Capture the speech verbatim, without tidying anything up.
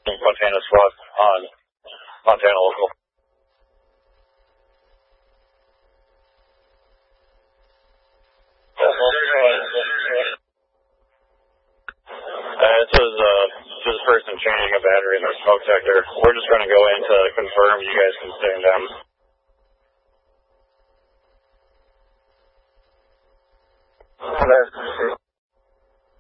Montana SWAT on Montana Local. Uh, this is uh, this person changing a battery in their smoke detector. We're just going to go in to confirm. You guys can stand down.